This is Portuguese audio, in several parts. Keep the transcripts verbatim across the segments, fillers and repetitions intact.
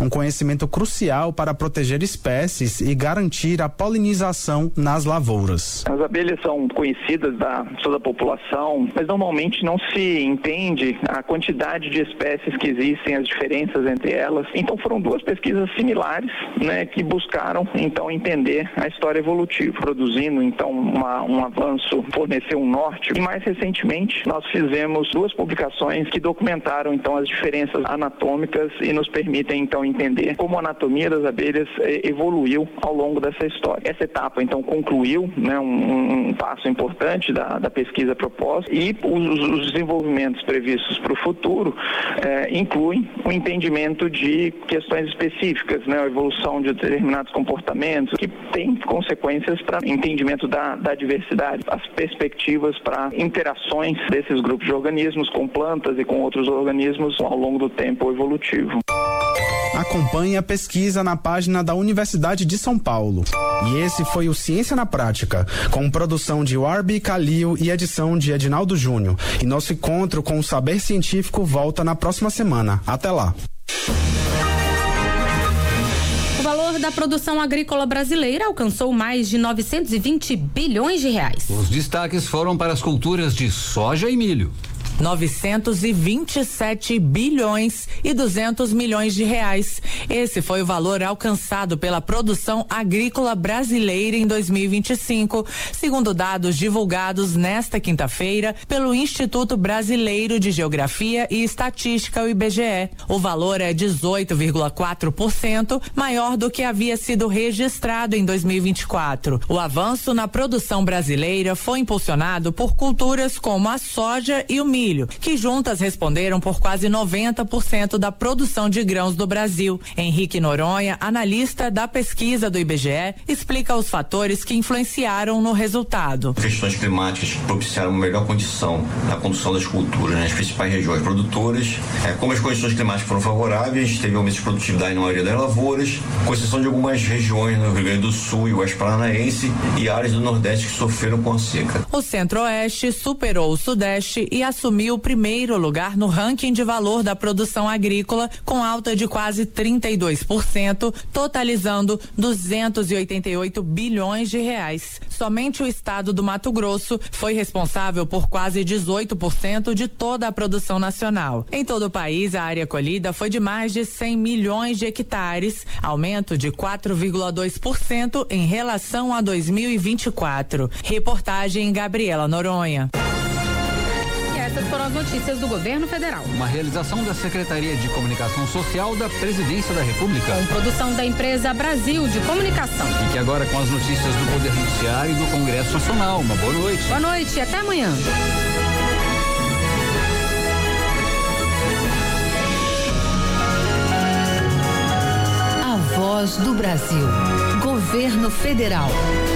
um conhecimento crucial para proteger espécies e garantir a polinização nas lavouras. As abelhas são conhecidas da toda a população, mas normalmente não se entende a quantidade de espécies que existem, as diferenças entre elas. Então foram duas pesquisas similares, né, que buscaram então entender a história evolutiva, produzindo então uma, um avanço, fornecer um norte. E mais recentemente nós fizemos duas publicações que documentaram então as diferenças anatômicas e nos permitem então entender como a anatomia das abelhas evoluiu ao longo dessa história. Essa etapa então concluiu, né, um, um passo importante da, da pesquisa proposta, e os, os desenvolvimentos previstos para o futuro eh, incluem o entendimento de questões específicas, né, a evolução de determinados comportamentos que têm consequências para o entendimento da, da diversidade, as perspectivas para interações desses grupos de organismos com plantas e com outros organismos ao longo do tempo evolutivo. Acompanhe a pesquisa na página da Universidade de São Paulo. E esse foi o Ciência na Prática, com produção de Warby Calil e edição de Edinaldo Júnior. E nosso encontro com o saber científico volta na próxima semana. Até lá. O valor da produção agrícola brasileira alcançou mais de novecentos e vinte bilhões de reais. Os destaques foram para as culturas de soja e milho. novecentos e vinte e sete bilhões e duzentos milhões de reais. Esse foi o valor alcançado pela produção agrícola brasileira em dois mil e vinte e cinco, segundo dados divulgados nesta quinta-feira pelo Instituto Brasileiro de Geografia e Estatística, o I B G E. O valor é dezoito vírgula quatro por cento maior do que havia sido registrado em dois mil e vinte e quatro. O avanço na produção brasileira foi impulsionado por culturas como a soja e o milho, que juntas responderam por quase noventa por cento da produção de grãos do Brasil. Henrique Noronha, analista da pesquisa do I B G E, explica os fatores que influenciaram no resultado. Questões climáticas que propiciaram uma melhor condição na condução das culturas nas principais regiões produtoras. É, como as condições climáticas foram favoráveis, teve aumento de produtividade na maioria das lavouras, com exceção de algumas regiões no Rio Grande do Sul e Oeste Paranaense e áreas do Nordeste que sofreram com a seca. O Centro-Oeste superou o Sudeste e assumiu o primeiro lugar no ranking de valor da produção agrícola, com alta de quase trinta e dois por cento, totalizando duzentos e oitenta e oito bilhões de reais. Somente o estado do Mato Grosso foi responsável por quase dezoito por cento de toda a produção nacional. Em todo o país, a área colhida foi de mais de cem milhões de hectares, aumento de quatro vírgula dois por cento em relação a dois mil e vinte e quatro. Reportagem Gabriela Noronha. Essas foram as notícias do governo federal. Uma realização da Secretaria de Comunicação Social da Presidência da República. Com produção da empresa Brasil de Comunicação. Fique agora com as notícias do Poder Judiciário e do Congresso Nacional. Uma boa noite. Boa noite e até amanhã. A Voz do Brasil. Governo Federal.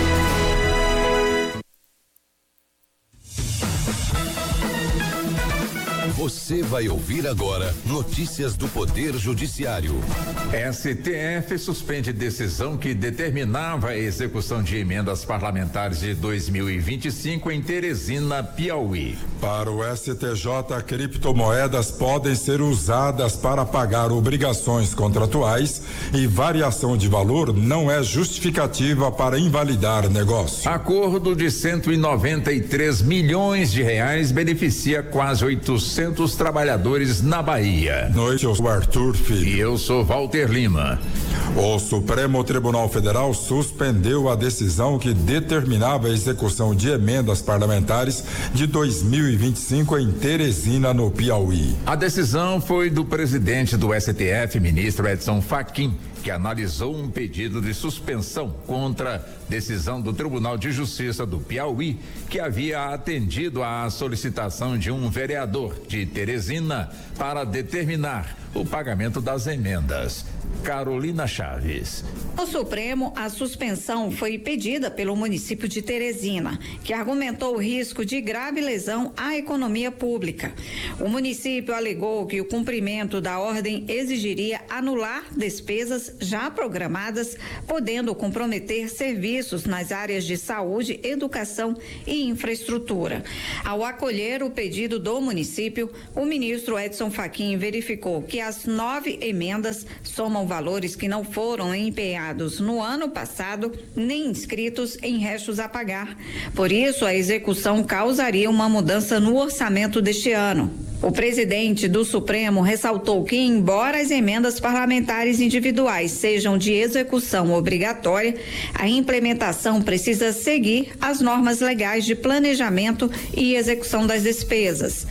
Você vai ouvir agora notícias do Poder Judiciário. S T F suspende decisão que determinava a execução de emendas parlamentares de dois mil e vinte e cinco em Teresina, Piauí. Para o S T J, criptomoedas podem ser usadas para pagar obrigações contratuais e variação de valor não é justificativa para invalidar negócio. Acordo de cento e noventa e três milhões de reais beneficia quase oitocentos trabalhadores na Bahia. Noite, eu sou Arthur Filho. E eu sou Walter Lima. O Supremo Tribunal Federal suspendeu a decisão que determinava a execução de emendas parlamentares de dois mil e vinte e cinco em Teresina, no Piauí. A decisão foi do presidente do S T F, ministro Edson Fachin, que analisou um pedido de suspensão contra decisão do Tribunal de Justiça do Piauí, que havia atendido à solicitação de um vereador de Teresina para determinar o pagamento das emendas. Carolina Chá. Chaves. No Supremo, a suspensão foi pedida pelo município de Teresina, que argumentou o risco de grave lesão à economia pública. O município alegou que o cumprimento da ordem exigiria anular despesas já programadas, podendo comprometer serviços nas áreas de saúde, educação e infraestrutura. Ao acolher o pedido do município, o ministro Edson Fachin verificou que as nove emendas somam valores que não foram empenhados no ano passado, nem inscritos em restos a pagar. Por isso, a execução causaria uma mudança no orçamento deste ano. O presidente do Supremo ressaltou que, embora as emendas parlamentares individuais sejam de execução obrigatória, a implementação precisa seguir as normas legais de planejamento e execução das despesas.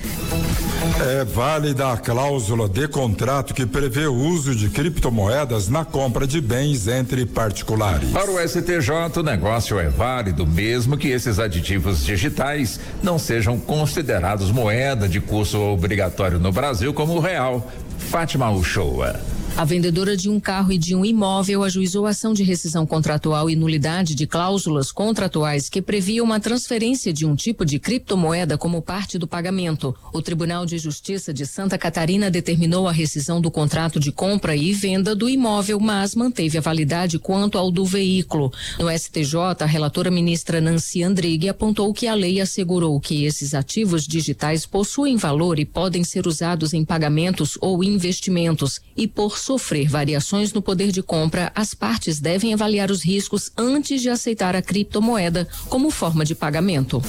É válida a cláusula de contrato que prevê o uso de criptomoedas na compra de bens entre particulares. Para o S T J, o negócio é válido mesmo que esses aditivos digitais não sejam considerados moeda de curso obrigatório no Brasil como o real. Fátima Uchoa. A vendedora de um carro e de um imóvel ajuizou ação de rescisão contratual e nulidade de cláusulas contratuais que previam uma transferência de um tipo de criptomoeda como parte do pagamento. O Tribunal de Justiça de Santa Catarina determinou a rescisão do contrato de compra e venda do imóvel, mas manteve a validade quanto ao do veículo. No S T J, a relatora ministra Nancy Andrighi apontou que a lei assegurou que esses ativos digitais possuem valor e podem ser usados em pagamentos ou investimentos e, por sofrer variações no poder de compra, as partes devem avaliar os riscos antes de aceitar a criptomoeda como forma de pagamento.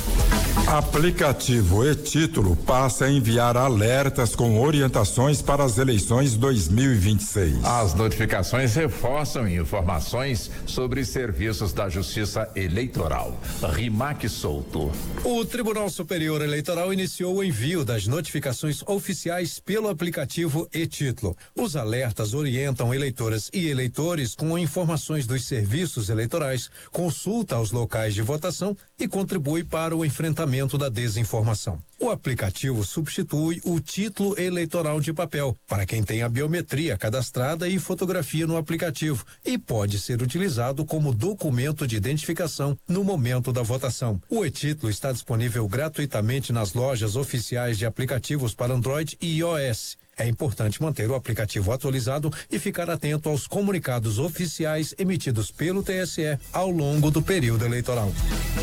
Aplicativo e-Título passa a enviar alertas com orientações para as eleições dois mil e vinte e seis. As notificações reforçam informações sobre serviços da Justiça Eleitoral. Rimac Souto. O Tribunal Superior Eleitoral iniciou o envio das notificações oficiais pelo aplicativo e-Título. Os alertas orientam eleitoras e eleitores com informações dos serviços eleitorais, consulta aos locais de votação e contribui para o enfrentamento da desinformação. O aplicativo substitui o título eleitoral de papel para quem tem a biometria cadastrada e fotografia no aplicativo e pode ser utilizado como documento de identificação no momento da votação. O e-Título está disponível gratuitamente nas lojas oficiais de aplicativos para Android e iOS. É importante manter o aplicativo atualizado e ficar atento aos comunicados oficiais emitidos pelo T S E ao longo do período eleitoral.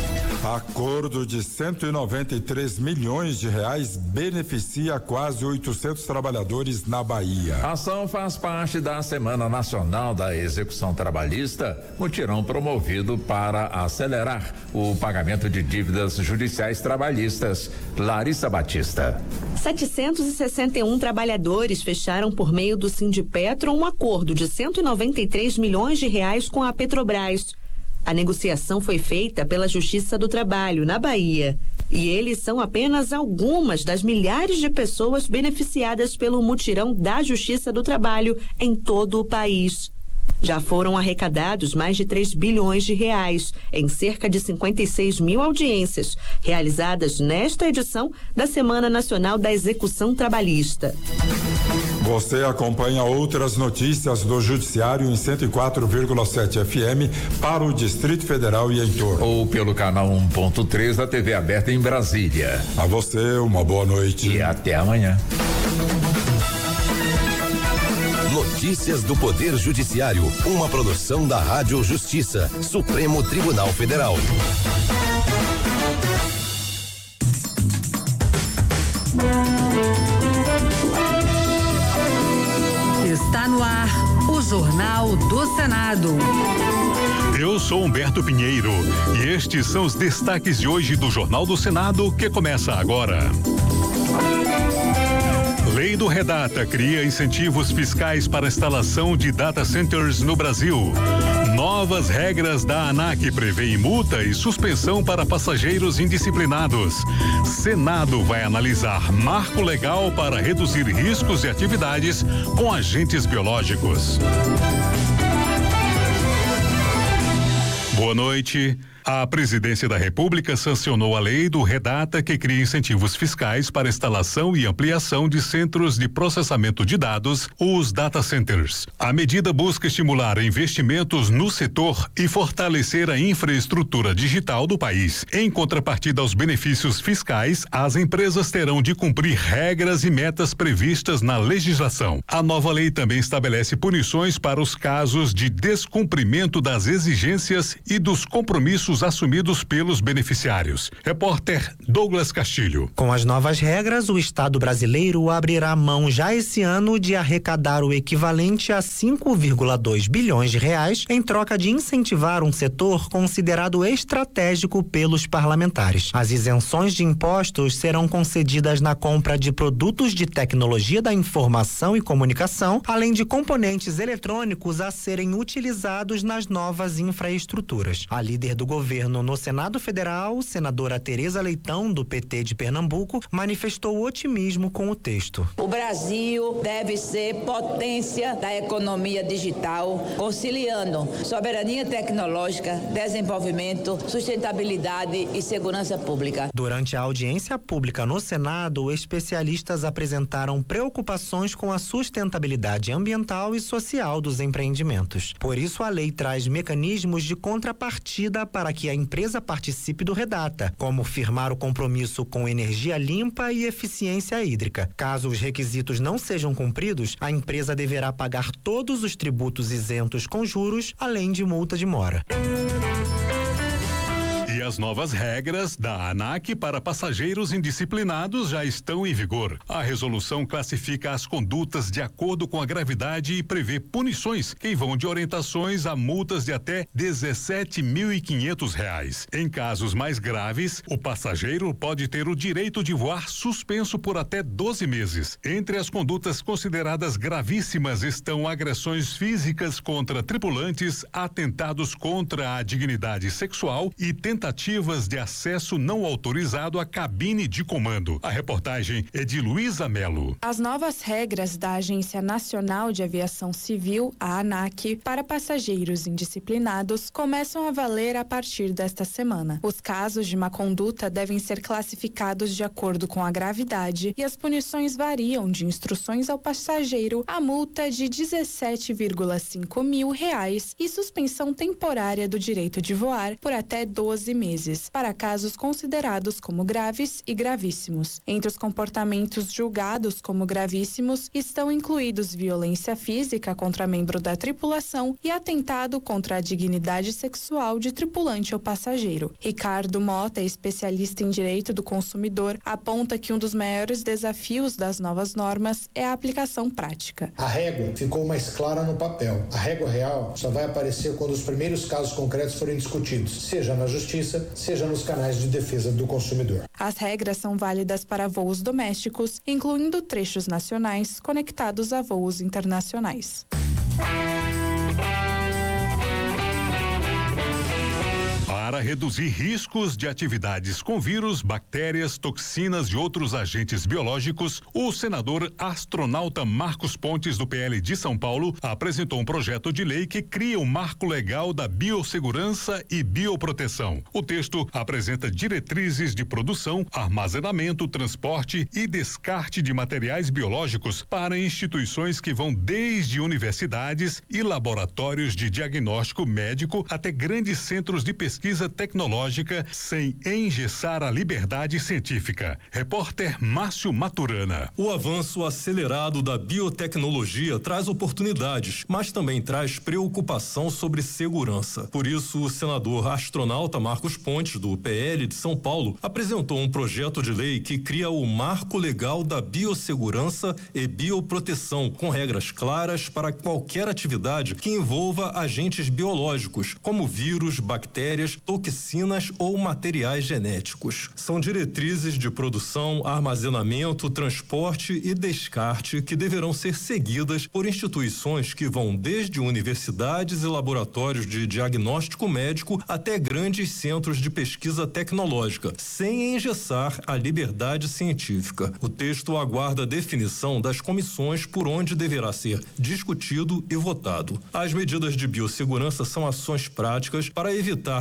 Acordo de cento e noventa e três milhões de reais beneficia quase oitocentos trabalhadores na Bahia. A ação faz parte da Semana Nacional da Execução Trabalhista, mutirão promovido para acelerar o pagamento de dívidas judiciais trabalhistas. Larissa Batista. setecentos e sessenta e um trabalhadores fecharam por meio do Sindipetro um acordo de cento e noventa e três milhões de reais com a Petrobras. A negociação foi feita pela Justiça do Trabalho, na Bahia. E eles são apenas algumas das milhares de pessoas beneficiadas pelo mutirão da Justiça do Trabalho em todo o país. Já foram arrecadados mais de três bilhões de reais em cerca de cinquenta e seis mil audiências, realizadas nesta edição da Semana Nacional da Execução Trabalhista. Você acompanha outras notícias do Judiciário em cento e quatro vírgula sete F M para o Distrito Federal e em torno. Ou pelo canal um ponto três da T V aberta em Brasília. A você, uma boa noite. E até amanhã. Notícias do Poder Judiciário, uma produção da Rádio Justiça, Supremo Tribunal Federal. Está no ar o Jornal do Senado. Eu sou Humberto Pinheiro e estes são os destaques de hoje do Jornal do Senado que começa agora. Lei do Redata cria incentivos fiscais para a instalação de data centers no Brasil. Novas regras da ANAC prevêem multa e suspensão para passageiros indisciplinados. Senado vai analisar marco legal para reduzir riscos de atividades com agentes biológicos. Boa noite. A Presidência da República sancionou a lei do Redata, que cria incentivos fiscais para instalação e ampliação de centros de processamento de dados, os data centers. A medida busca estimular investimentos no setor e fortalecer a infraestrutura digital do país. Em contrapartida aos benefícios fiscais, as empresas terão de cumprir regras e metas previstas na legislação. A nova lei também estabelece punições para os casos de descumprimento das exigências e dos compromissos assumidos pelos beneficiários. Repórter Douglas Castilho. Com as novas regras, o Estado brasileiro abrirá mão já esse ano de arrecadar o equivalente a cinco vírgula dois bilhões de reais em troca de incentivar um setor considerado estratégico pelos parlamentares. As isenções de impostos serão concedidas na compra de produtos de tecnologia da informação e comunicação, além de componentes eletrônicos a serem utilizados nas novas infraestruturas. A líder do governo no Senado Federal, senadora Tereza Leitão, do P T de Pernambuco, manifestou otimismo com o texto. O Brasil deve ser potência da economia digital, conciliando soberania tecnológica, desenvolvimento, sustentabilidade e segurança pública. Durante a audiência pública no Senado, especialistas apresentaram preocupações com a sustentabilidade ambiental e social dos empreendimentos. Por isso, a lei traz mecanismos de contrapartida para que a empresa participe do Redata, como firmar o compromisso com energia limpa e eficiência hídrica. Caso os requisitos não sejam cumpridos, a empresa deverá pagar todos os tributos isentos com juros, além de multa de mora. E as novas regras da ANAC para passageiros indisciplinados já estão em vigor. A resolução classifica as condutas de acordo com a gravidade e prevê punições que vão de orientações a multas de até dezessete mil e quinhentos reais. Em casos mais graves, o passageiro pode ter o direito de voar suspenso por até doze meses. Entre as condutas consideradas gravíssimas estão agressões físicas contra tripulantes, atentados contra a dignidade sexual e tentativas de acesso não autorizado à cabine de comando. A reportagem é de Luísa Melo. As novas regras da Agência Nacional de Aviação Civil, a ANAC, para passageiros indisciplinados começam a valer a partir desta semana. Os casos de má conduta devem ser classificados de acordo com a gravidade e as punições variam de instruções ao passageiro a multa de dezessete vírgula cinco mil reais e suspensão temporária do direito de voar por até doze meses, para casos considerados como graves e gravíssimos. Entre os comportamentos julgados como gravíssimos estão incluídos violência física contra membro da tripulação e atentado contra a dignidade sexual de tripulante ou passageiro. Ricardo Mota, especialista em direito do consumidor, aponta que um dos maiores desafios das novas normas é a aplicação prática. A régua ficou mais clara no papel. A régua real só vai aparecer quando os primeiros casos concretos forem discutidos, seja na justiça, seja nos canais de defesa do consumidor. As regras são válidas para voos domésticos, incluindo trechos nacionais conectados a voos internacionais. Para reduzir riscos de atividades com vírus, bactérias, toxinas e outros agentes biológicos, o senador astronauta Marcos Pontes, do P L de São Paulo, apresentou um projeto de lei que cria o marco legal da biossegurança e bioproteção. O texto apresenta diretrizes de produção, armazenamento, transporte e descarte de materiais biológicos para instituições que vão desde universidades e laboratórios de diagnóstico médico até grandes centros de pesquisa tecnológica, sem engessar a liberdade científica. Repórter Márcio Maturana. O avanço acelerado da biotecnologia traz oportunidades, mas também traz preocupação sobre segurança. Por isso, o senador astronauta Marcos Pontes, do P L de São Paulo, apresentou um projeto de lei que cria o Marco Legal da Biossegurança e Bioproteção, com regras claras para qualquer atividade que envolva agentes biológicos, como vírus, bactérias, toxinas ou materiais genéticos. São diretrizes de produção, armazenamento, transporte e descarte que deverão ser seguidas por instituições que vão desde universidades e laboratórios de diagnóstico médico até grandes centros de pesquisa tecnológica, sem engessar a liberdade científica. O texto aguarda a definição das comissões por onde deverá ser discutido e votado. As medidas de biossegurança são ações práticas para evitar que um vírus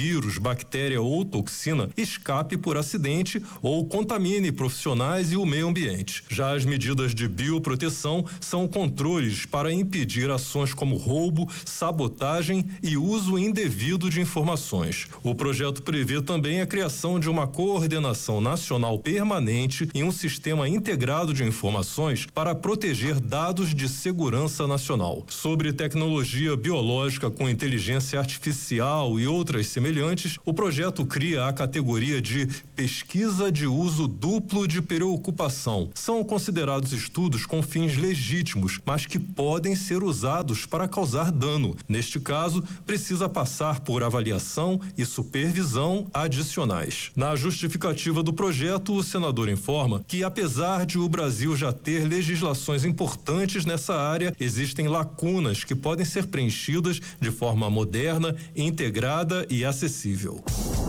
vírus, bactéria ou toxina escape por acidente ou contamine profissionais e o meio ambiente. Já as medidas de bioproteção são controles para impedir ações como roubo, sabotagem e uso indevido de informações. O projeto prevê também a criação de uma coordenação nacional permanente e um sistema integrado de informações para proteger dados de segurança nacional. Sobre tecnologia biológica com inteligência artificial e outras semelhantes, o projeto cria a categoria de pesquisa de uso duplo de preocupação. São considerados estudos com fins legítimos, mas que podem ser usados para causar dano. Neste caso, precisa passar por avaliação e supervisão adicionais. Na justificativa do projeto, o senador informa que, apesar de o Brasil já ter legislações importantes nessa área, existem lacunas que podem ser preenchidas de forma moderna, integrada e acessível.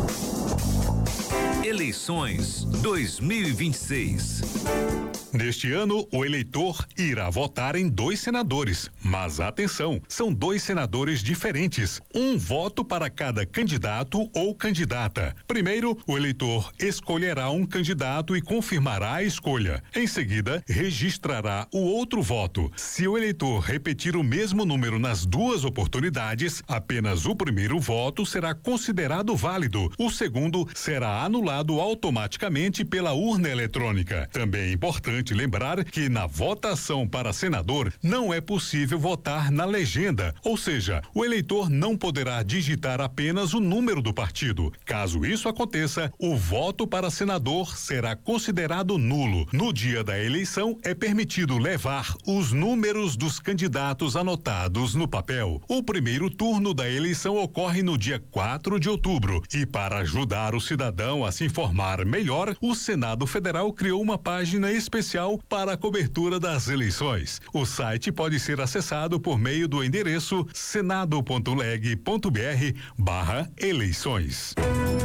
Eleições dois mil e vinte e seis. Neste ano, o eleitor irá votar em dois senadores. Mas atenção, são dois senadores diferentes. Um voto para cada candidato ou candidata. Primeiro, o eleitor escolherá um candidato e confirmará a escolha. Em seguida, registrará o outro voto. Se o eleitor repetir o mesmo número nas duas oportunidades, apenas o primeiro voto será considerado válido. O segundo será anulado automaticamente pela urna eletrônica. Também é importante lembrar que na votação para senador não é possível votar na legenda, ou seja, o eleitor não poderá digitar apenas o número do partido. Caso isso aconteça, o voto para senador será considerado nulo. No dia da eleição, é permitido levar os números dos candidatos anotados no papel. O primeiro turno da eleição ocorre no dia quatro de outubro e, para ajudar o cidadão a se informar melhor, o Senado Federal criou uma página especial para a cobertura das eleições. O site pode ser acessado por meio do endereço senado ponto leg ponto br barra eleições.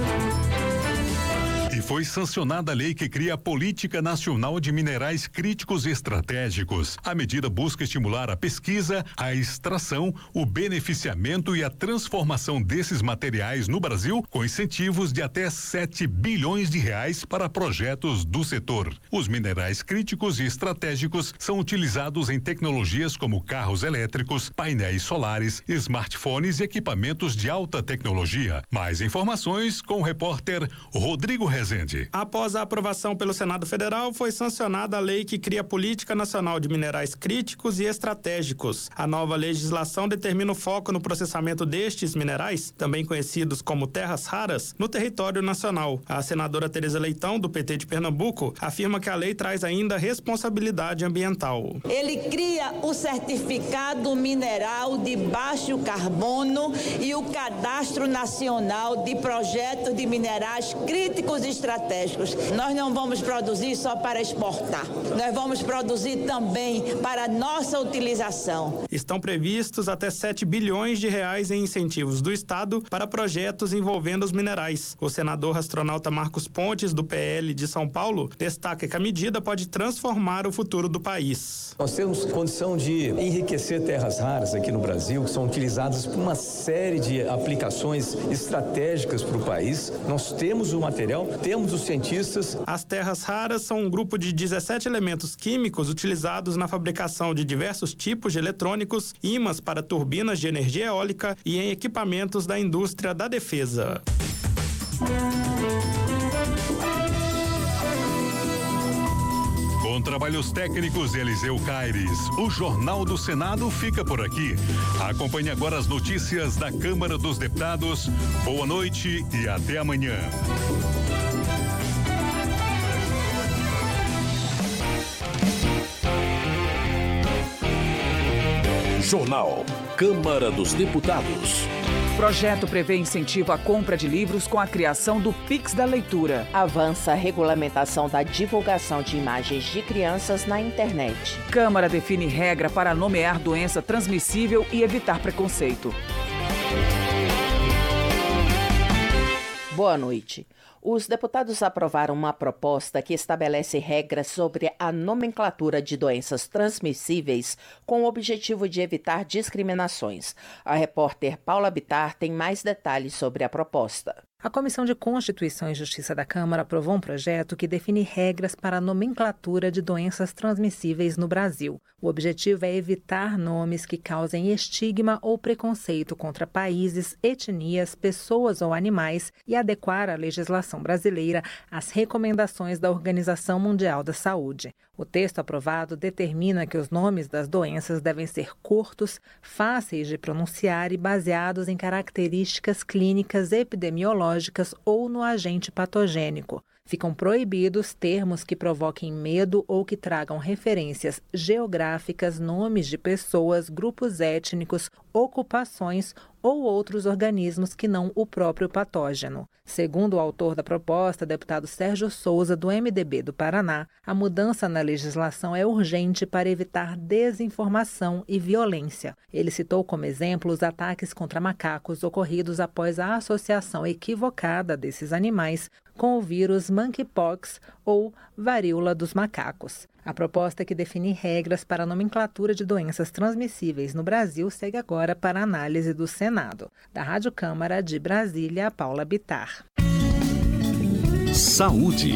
E foi sancionada a lei que cria a Política Nacional de Minerais Críticos e Estratégicos. A medida busca estimular a pesquisa, a extração, o beneficiamento e a transformação desses materiais no Brasil, com incentivos de até sete bilhões de reais para projetos do setor. Os minerais críticos e estratégicos são utilizados em tecnologias como carros elétricos, painéis solares, smartphones e equipamentos de alta tecnologia. Mais informações com o repórter Rodrigo Rezende. Após a aprovação pelo Senado Federal, foi sancionada a lei que cria a Política Nacional de Minerais Críticos e Estratégicos. A nova legislação determina o foco no processamento destes minerais, também conhecidos como terras raras, no território nacional. A senadora Tereza Leitão, do P T de Pernambuco, afirma que a lei traz ainda responsabilidade ambiental. Ele cria o certificado mineral de baixo carbono e o cadastro nacional de projetos de minerais críticos e estratégicos. Nós não vamos produzir só para exportar. Nós vamos produzir também para nossa utilização. Estão previstos até sete bilhões de reais em incentivos do Estado para projetos envolvendo os minerais. O senador astronauta Marcos Pontes, do P L de São Paulo, destaca que a medida pode transformar o futuro do país. Nós temos condição de enriquecer terras raras aqui no Brasil, que são utilizadas por uma série de aplicações estratégicas para o país. Nós temos o material, temos os cientistas. As terras raras são um grupo de dezessete elementos químicos utilizados na fabricação de diversos tipos de eletrônicos, ímãs para turbinas de energia eólica e em equipamentos da indústria da defesa. Com trabalhos técnicos de Eliseu Caires, o Jornal do Senado fica por aqui. Acompanhe agora as notícias da Câmara dos Deputados. Boa noite e até amanhã. Jornal Câmara dos Deputados. O projeto prevê incentivo à compra de livros com a criação do Pix da Leitura. Avança a regulamentação da divulgação de imagens de crianças na internet. Câmara define regra para nomear doença transmissível e evitar preconceito. Boa noite. Os deputados aprovaram uma proposta que estabelece regras sobre a nomenclatura de doenças transmissíveis com o objetivo de evitar discriminações. A repórter Paula Bittar tem mais detalhes sobre a proposta. A Comissão de Constituição e Justiça da Câmara aprovou um projeto que define regras para a nomenclatura de doenças transmissíveis no Brasil. O objetivo é evitar nomes que causem estigma ou preconceito contra países, etnias, pessoas ou animais e adequar a legislação brasileira às recomendações da Organização Mundial da Saúde. O texto aprovado determina que os nomes das doenças devem ser curtos, fáceis de pronunciar e baseados em características clínicas epidemiológicas ou no agente patogênico. Ficam proibidos termos que provoquem medo ou que tragam referências geográficas, nomes de pessoas, grupos étnicos, ocupações ou outros organismos que não o próprio patógeno. Segundo o autor da proposta, deputado Sérgio Souza, do M D B do Paraná, a mudança na legislação é urgente para evitar desinformação e violência. Ele citou como exemplo os ataques contra macacos ocorridos após a associação equivocada desses animais com o vírus monkeypox ou varíola dos macacos. A proposta que define regras para a nomenclatura de doenças transmissíveis no Brasil segue agora para análise do Senado. Da Rádio Câmara de Brasília, Paula Bittar. Saúde.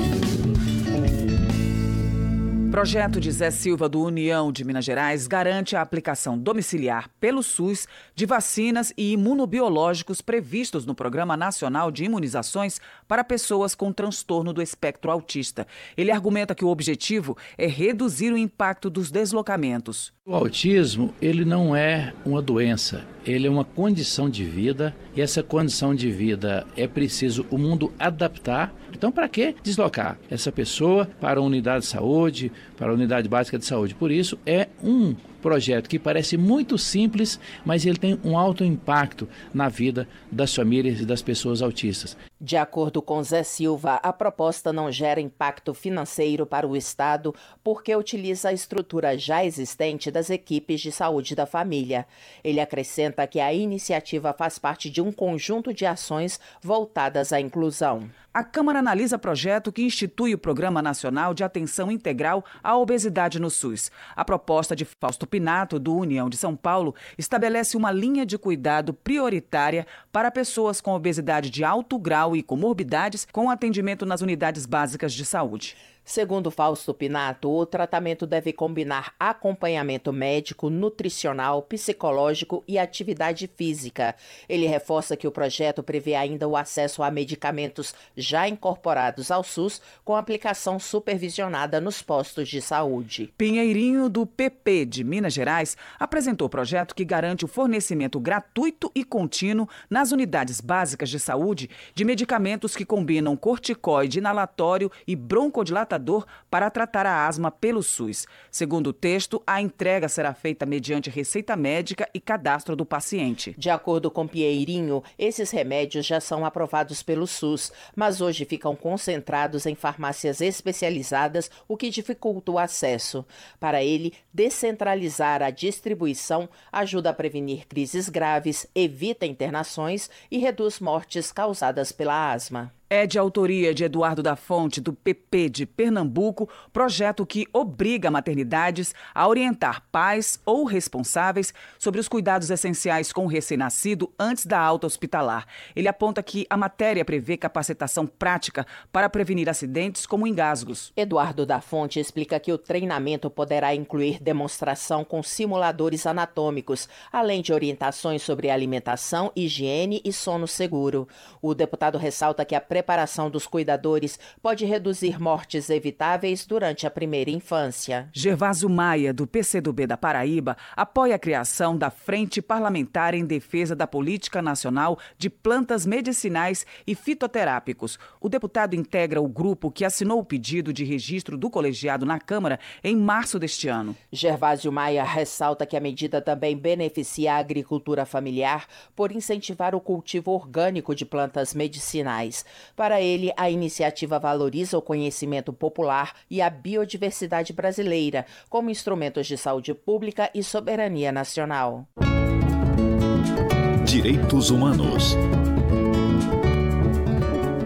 Projeto de Zé Silva do União de Minas Gerais garante a aplicação domiciliar pelo SUS de vacinas e imunobiológicos previstos no Programa Nacional de Imunizações para pessoas com transtorno do espectro autista. Ele argumenta que o objetivo é reduzir o impacto dos deslocamentos. O autismo, ele não é uma doença, ele é uma condição de vida e essa condição de vida é preciso o mundo adaptar. Então, para que deslocar essa pessoa para a unidade de saúde, para a unidade básica de saúde? Por isso, é um projeto que parece muito simples, mas ele tem um alto impacto na vida das famílias e das pessoas autistas. De acordo com Zé Silva, a proposta não gera impacto financeiro para o Estado porque utiliza a estrutura já existente das equipes de saúde da família. Ele acrescenta que a iniciativa faz parte de um conjunto de ações voltadas à inclusão. A Câmara analisa projeto que institui o Programa Nacional de Atenção Integral à Obesidade no SUS. A proposta de Fausto Pinato, do União de São Paulo, estabelece uma linha de cuidado prioritária para pessoas com obesidade de alto grau e comorbidades com atendimento nas unidades básicas de saúde. Segundo Fausto Pinato, o tratamento deve combinar acompanhamento médico, nutricional, psicológico e atividade física. Ele reforça que o projeto prevê ainda o acesso a medicamentos já incorporados ao SUS com aplicação supervisionada nos postos de saúde. Pinheirinho, do P P de Minas Gerais, apresentou o projeto que garante o fornecimento gratuito e contínuo nas unidades básicas de saúde de medicamentos que combinam corticoide inalatório e broncodilatador para tratar a asma pelo SUS. Segundo o texto, a entrega será feita mediante receita médica e cadastro do paciente. De acordo com Pinheirinho, esses remédios já são aprovados pelo SUS, mas hoje ficam concentrados em farmácias especializadas, o que dificulta o acesso. Para ele, descentralizar a distribuição ajuda a prevenir crises graves, evita internações e reduz mortes causadas pela asma. É de autoria de Eduardo da Fonte, do P P de Pernambuco, projeto que obriga maternidades a orientar pais ou responsáveis sobre os cuidados essenciais com o recém-nascido antes da alta hospitalar. Ele aponta que a matéria prevê capacitação prática para prevenir acidentes como engasgos. Eduardo da Fonte explica que o treinamento poderá incluir demonstração com simuladores anatômicos, além de orientações sobre alimentação, higiene e sono seguro. O deputado ressalta que a preparação dos cuidadores pode reduzir mortes evitáveis durante a primeira infância. Gervásio Maia, do P C do B da Paraíba, apoia a criação da Frente Parlamentar em Defesa da Política Nacional de Plantas Medicinais e Fitoterápicos. O deputado integra o grupo que assinou o pedido de registro do colegiado na Câmara em março deste ano. Gervásio Maia ressalta que a medida também beneficia a agricultura familiar por incentivar o cultivo orgânico de plantas medicinais. Para ele, a iniciativa valoriza o conhecimento popular e a biodiversidade brasileira como instrumentos de saúde pública e soberania nacional. Direitos Humanos.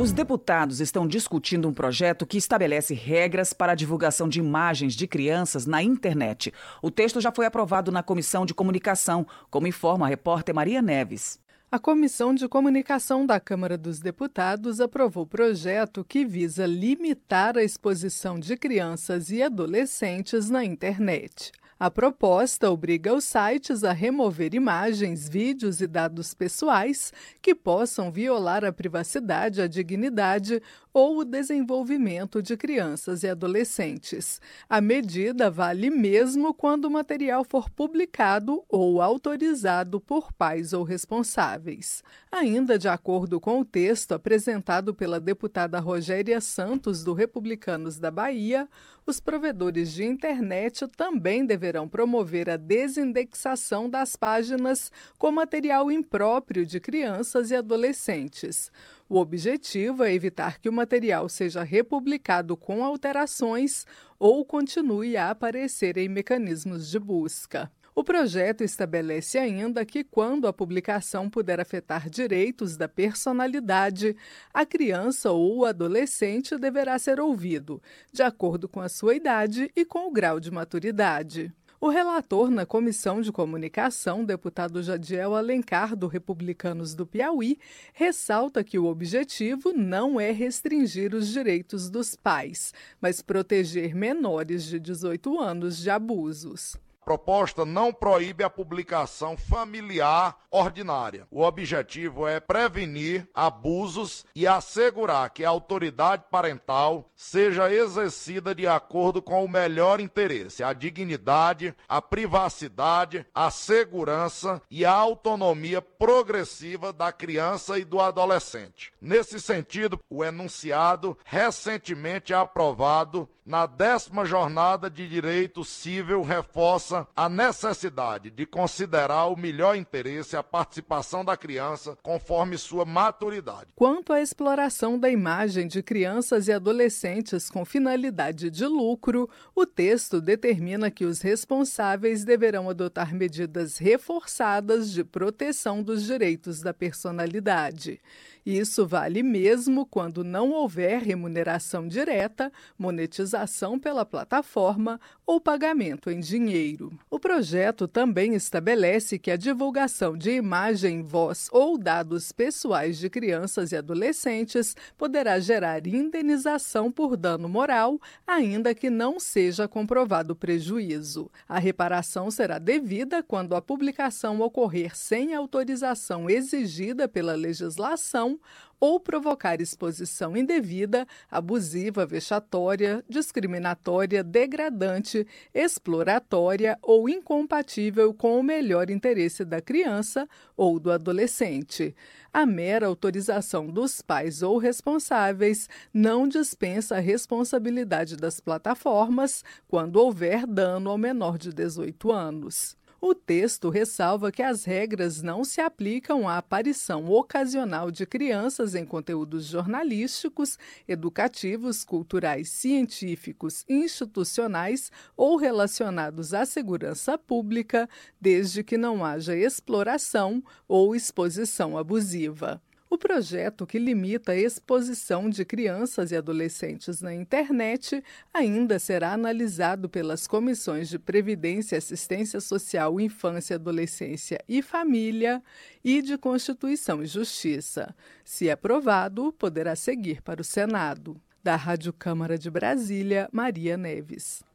Os deputados estão discutindo um projeto que estabelece regras para a divulgação de imagens de crianças na internet. O texto já foi aprovado na Comissão de Comunicação, como informa a repórter Maria Neves. A Comissão de Comunicação da Câmara dos Deputados aprovou o projeto que visa limitar a exposição de crianças e adolescentes na internet. A proposta obriga os sites a remover imagens, vídeos e dados pessoais que possam violar a privacidade, a dignidade ou o desenvolvimento de crianças e adolescentes. A medida vale mesmo quando o material for publicado ou autorizado por pais ou responsáveis. Ainda de acordo com o texto apresentado pela deputada Rogéria Santos, do Republicanos da Bahia, os provedores de internet também deverão promover a desindexação das páginas com material impróprio de crianças e adolescentes. O objetivo é evitar que o material seja republicado com alterações ou continue a aparecer em mecanismos de busca. O projeto estabelece ainda que, quando a publicação puder afetar direitos da personalidade, a criança ou o adolescente deverá ser ouvido, de acordo com a sua idade e com o grau de maturidade. O relator na Comissão de Comunicação, deputado Jadiel Alencar, do Republicanos do Piauí, ressalta que o objetivo não é restringir os direitos dos pais, mas proteger menores de dezoito anos de abusos. A proposta não proíbe a publicação familiar ordinária. O objetivo é prevenir abusos e assegurar que a autoridade parental seja exercida de acordo com o melhor interesse, a dignidade, a privacidade, a segurança e a autonomia progressiva da criança e do adolescente. Nesse sentido, o enunciado recentemente aprovado na décima Jornada de Direito Civil reforça a necessidade de considerar o melhor interesse a participação da criança conforme sua maturidade. Quanto à exploração da imagem de crianças e adolescentes com finalidade de lucro, o texto determina que os responsáveis deverão adotar medidas reforçadas de proteção dos direitos da personalidade. Isso vale mesmo quando não houver remuneração direta, monetização pela plataforma ou pagamento em dinheiro. O projeto também estabelece que a divulgação de imagem, voz ou dados pessoais de crianças e adolescentes poderá gerar indenização por dano moral, ainda que não seja comprovado prejuízo. A reparação será devida quando a publicação ocorrer sem autorização exigida pela legislação ou provocar exposição indevida, abusiva, vexatória, discriminatória, degradante, exploratória ou incompatível com o melhor interesse da criança ou do adolescente. A mera autorização dos pais ou responsáveis não dispensa a responsabilidade das plataformas quando houver dano ao menor de dezoito anos. O texto ressalva que as regras não se aplicam à aparição ocasional de crianças em conteúdos jornalísticos, educativos, culturais, científicos, institucionais ou relacionados à segurança pública, desde que não haja exploração ou exposição abusiva. O projeto que limita a exposição de crianças e adolescentes na internet ainda será analisado pelas comissões de Previdência, Assistência Social, Infância, Adolescência e Família e de Constituição e Justiça. Se aprovado, poderá seguir para o Senado. Da Rádio Câmara de Brasília, Maria Neves.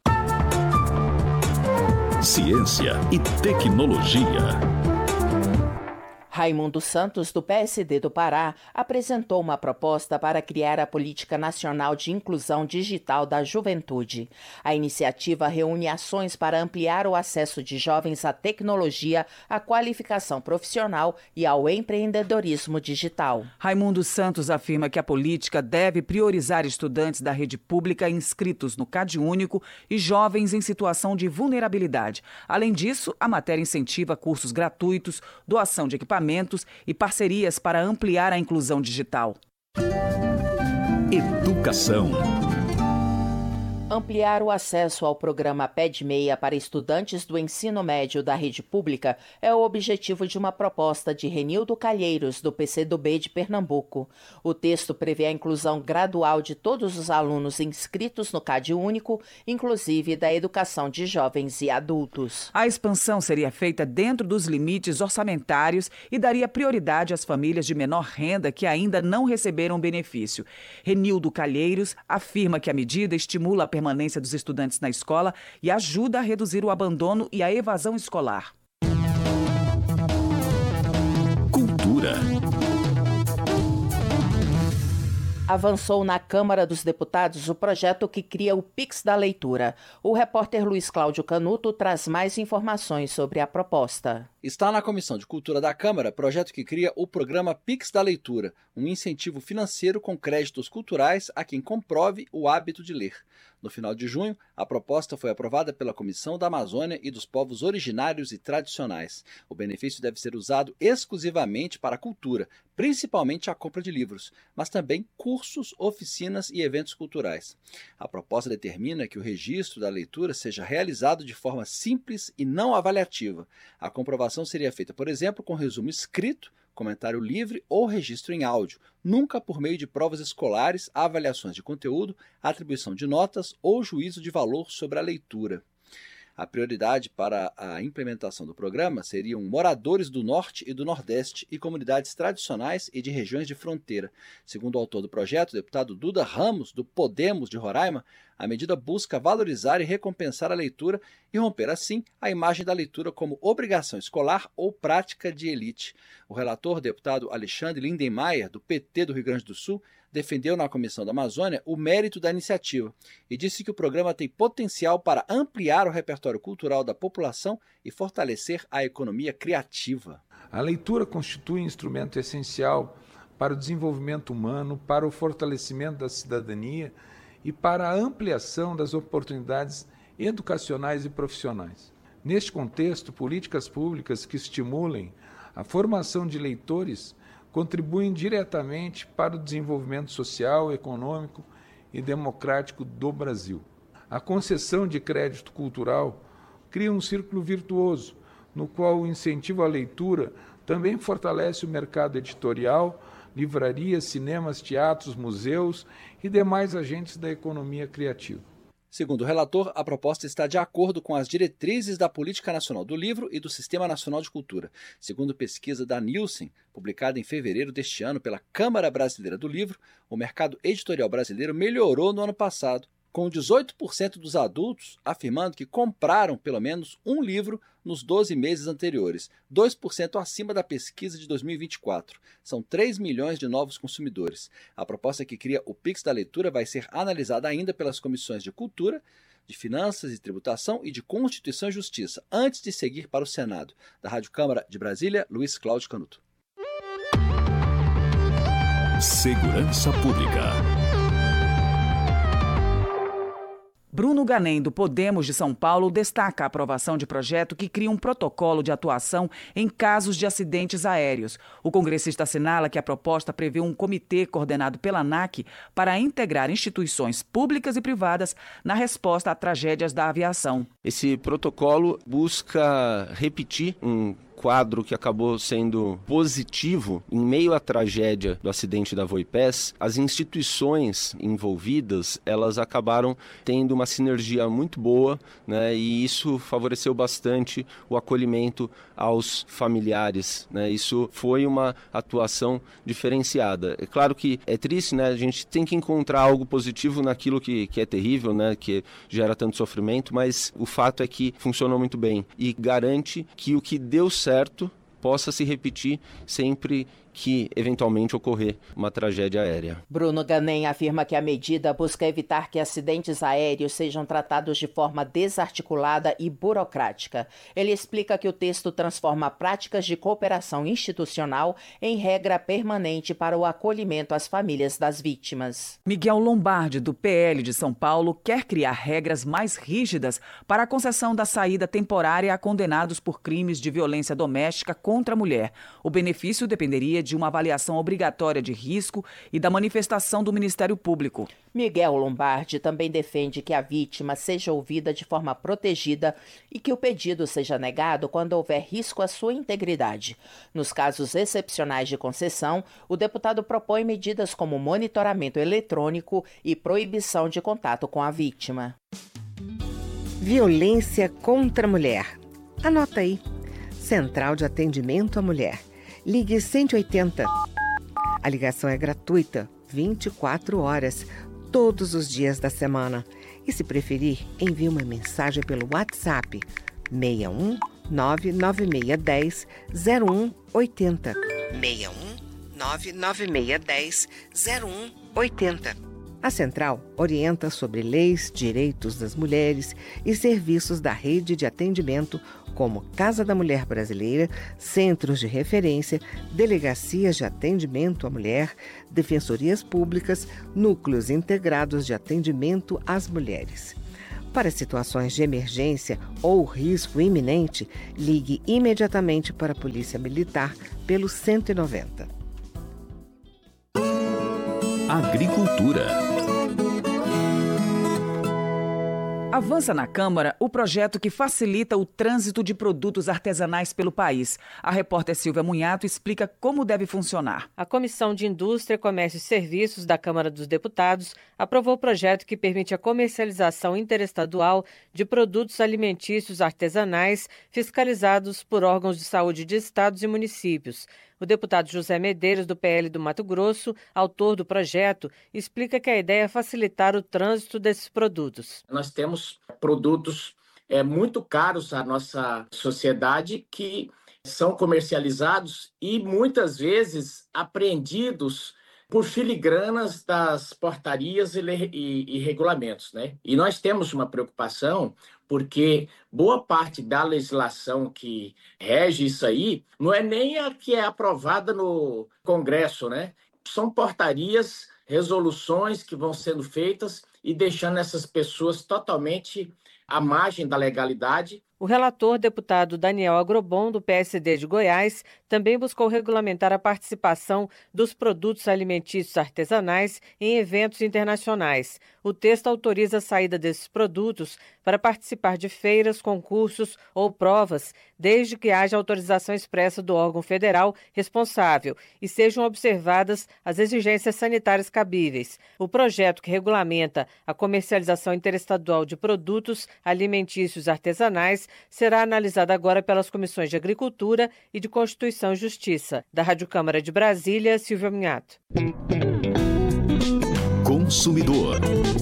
Ciência e tecnologia. Raimundo Santos, do P S D do Pará, apresentou uma proposta para criar a Política Nacional de Inclusão Digital da Juventude. A iniciativa reúne ações para ampliar o acesso de jovens à tecnologia, à qualificação profissional e ao empreendedorismo digital. Raimundo Santos afirma que a política deve priorizar estudantes da rede pública inscritos no CadÚnico e jovens em situação de vulnerabilidade. Além disso, a matéria incentiva cursos gratuitos, doação de equipamentos e parcerias para ampliar a inclusão digital. Educação. Ampliar o acesso ao programa Pé de Meia para estudantes do ensino médio da rede pública é o objetivo de uma proposta de Renildo Calheiros, do P C do B de Pernambuco. O texto prevê a inclusão gradual de todos os alunos inscritos no CAD Único, inclusive da educação de jovens e adultos. A expansão seria feita dentro dos limites orçamentários e daria prioridade às famílias de menor renda que ainda não receberam benefício. Renildo Calheiros afirma que a medida estimula a permanência dos estudantes na escola e ajuda a reduzir o abandono e a evasão escolar. Cultura. Avançou na Câmara dos Deputados o projeto que cria o Pix da Leitura. O repórter Luiz Cláudio Canuto traz mais informações sobre a proposta. Está na Comissão de Cultura da Câmara projeto que cria o programa Pix da Leitura, um incentivo financeiro com créditos culturais a quem comprove o hábito de ler. No final de junho, a proposta foi aprovada pela Comissão da Amazônia e dos Povos Originários e Tradicionais. O benefício deve ser usado exclusivamente para a cultura, principalmente a compra de livros, mas também cursos, oficinas e eventos culturais. A proposta determina que o registro da leitura seja realizado de forma simples e não avaliativa. A comprovação seria feita, por exemplo, com resumo escrito, comentário livre ou registro em áudio, nunca por meio de provas escolares, avaliações de conteúdo, atribuição de notas ou juízo de valor sobre a leitura. A prioridade para a implementação do programa seriam moradores do Norte e do Nordeste e comunidades tradicionais e de regiões de fronteira. Segundo o autor do projeto, o deputado Duda Ramos, do Podemos de Roraima, a medida busca valorizar e recompensar a leitura e romper, assim, a imagem da leitura como obrigação escolar ou prática de elite. O relator, deputado Alexandre Lindenmayer, do P T do Rio Grande do Sul, defendeu na Comissão da Amazônia o mérito da iniciativa e disse que o programa tem potencial para ampliar o repertório cultural da população e fortalecer a economia criativa. A leitura constitui um instrumento essencial para o desenvolvimento humano, para o fortalecimento da cidadania e para a ampliação das oportunidades educacionais e profissionais. Neste contexto, políticas públicas que estimulem a formação de leitores contribuem diretamente para o desenvolvimento social, econômico e democrático do Brasil. A concessão de crédito cultural cria um círculo virtuoso, no qual o incentivo à leitura também fortalece o mercado editorial, livrarias, cinemas, teatros, museus e demais agentes da economia criativa. Segundo o relator, a proposta está de acordo com as diretrizes da Política Nacional do Livro e do Sistema Nacional de Cultura. Segundo pesquisa da Nielsen, publicada em fevereiro deste ano pela Câmara Brasileira do Livro, o mercado editorial brasileiro melhorou no ano passado, com dezoito por cento dos adultos afirmando que compraram pelo menos um livro nos doze meses anteriores, dois por cento acima da pesquisa de dois mil e vinte e quatro. São três milhões de novos consumidores. A proposta que cria o Pix da Leitura vai ser analisada ainda pelas comissões de Cultura, de Finanças e Tributação e de Constituição e Justiça, antes de seguir para o Senado. Da Rádio Câmara de Brasília, Luiz Cláudio Canuto. Segurança Pública. Bruno Ganem, do Podemos de São Paulo, destaca a aprovação de projeto que cria um protocolo de atuação em casos de acidentes aéreos. O congressista assinala que a proposta prevê um comitê coordenado pela ANAC para integrar instituições públicas e privadas na resposta a tragédias da aviação. Esse protocolo busca repetir um quadro que acabou sendo positivo em meio à tragédia do acidente da Voipés. As instituições envolvidas, elas acabaram tendo uma sinergia muito boa, né, e isso favoreceu bastante o acolhimento aos familiares, né. Isso foi uma atuação diferenciada. É claro que é triste, né, a gente tem que encontrar algo positivo naquilo que, que é terrível, né, que gera tanto sofrimento, mas o fato é que funcionou muito bem e garante que o que deu certo certo possa se repetir sempre que eventualmente ocorrer uma tragédia aérea. Bruno Ganem afirma que a medida busca evitar que acidentes aéreos sejam tratados de forma desarticulada e burocrática. Ele explica que o texto transforma práticas de cooperação institucional em regra permanente para o acolhimento às famílias das vítimas. Miguel Lombardi, do P L de São Paulo, quer criar regras mais rígidas para a concessão da saída temporária a condenados por crimes de violência doméstica contra a mulher. O benefício dependeria via de uma avaliação obrigatória de risco e da manifestação do Ministério Público. Miguel Lombardi também defende que a vítima seja ouvida de forma protegida e que o pedido seja negado quando houver risco à sua integridade. Nos casos excepcionais de concessão, o deputado propõe medidas como monitoramento eletrônico e proibição de contato com a vítima. Violência contra a mulher. Anota aí. Central de Atendimento à Mulher. Ligue cento e oitenta. A ligação é gratuita, vinte e quatro horas, todos os dias da semana. E se preferir, envie uma mensagem pelo WhatsApp seis um nove nove seis um zero um oito zero. seis um nove nove seis um zero um oito zero. A Central orienta sobre leis, direitos das mulheres e serviços da rede de atendimento como Casa da Mulher Brasileira, centros de referência, delegacias de atendimento à mulher, defensorias públicas, núcleos integrados de atendimento às mulheres. Para situações de emergência ou risco iminente, ligue imediatamente para a Polícia Militar pelo cento e noventa. Agricultura. Avança na Câmara o projeto que facilita o trânsito de produtos artesanais pelo país. A repórter Silvia Munhato explica como deve funcionar. A Comissão de Indústria, Comércio e Serviços da Câmara dos Deputados aprovou o projeto que permite a comercialização interestadual de produtos alimentícios artesanais fiscalizados por órgãos de saúde de estados e municípios. O deputado José Medeiros, do P L do Mato Grosso, autor do projeto, explica que a ideia é facilitar o trânsito desses produtos. Nós temos produtos é, muito caros à nossa sociedade que são comercializados e muitas vezes apreendidos por filigranas das portarias e, e, e regulamentos, né? E nós temos uma preocupação porque boa parte da legislação que rege isso aí não é nem a que é aprovada no Congresso, né? São portarias, resoluções que vão sendo feitas e deixando essas pessoas totalmente à margem da legalidade. O relator, deputado Daniel Agrobon, do P S D de Goiás, também buscou regulamentar a participação dos produtos alimentícios artesanais em eventos internacionais. O texto autoriza a saída desses produtos para participar de feiras, concursos ou provas, desde que haja autorização expressa do órgão federal responsável e sejam observadas as exigências sanitárias cabíveis. O projeto que regulamenta a comercialização interestadual de produtos alimentícios artesanais será analisado agora pelas comissões de Agricultura e de Constituição e Justiça. Da Rádio Câmara de Brasília, Silvia Minhato. Consumidor.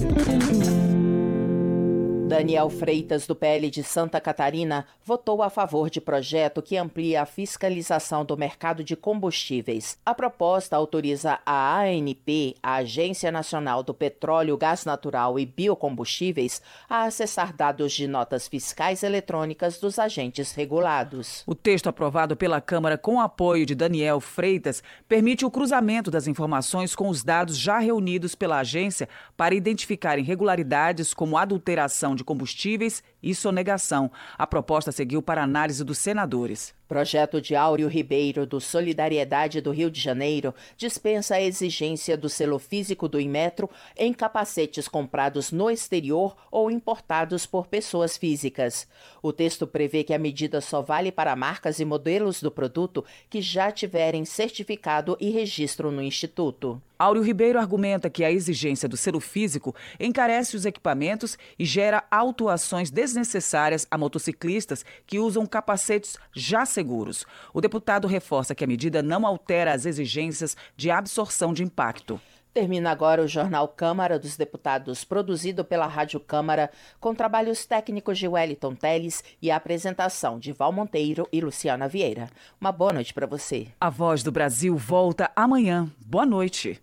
Daniel Freitas, do P L de Santa Catarina, votou a favor de projeto que amplia a fiscalização do mercado de combustíveis. A proposta autoriza a A N P, a Agência Nacional do Petróleo, Gás Natural e Biocombustíveis, a acessar dados de notas fiscais eletrônicas dos agentes regulados. O texto aprovado pela Câmara com o apoio de Daniel Freitas permite o cruzamento das informações com os dados já reunidos pela agência para identificar irregularidades como adulteração de combustíveis e sonegação. A proposta seguiu para análise dos senadores. Projeto de Áureo Ribeiro, do Solidariedade do Rio de Janeiro, dispensa a exigência do selo físico do Inmetro em capacetes comprados no exterior ou importados por pessoas físicas. O texto prevê que a medida só vale para marcas e modelos do produto que já tiverem certificado e registro no Instituto. Áureo Ribeiro argumenta que a exigência do selo físico encarece os equipamentos e gera autuações desnecessárias a motociclistas que usam capacetes já seguros. O deputado reforça que a medida não altera as exigências de absorção de impacto. Termina agora o Jornal Câmara dos Deputados, produzido pela Rádio Câmara, com trabalhos técnicos de Wellington Teles e a apresentação de Val Monteiro e Luciana Vieira. Uma boa noite para você. A Voz do Brasil volta amanhã. Boa noite.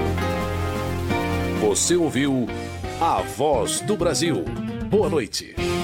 Você ouviu A Voz do Brasil. Boa noite.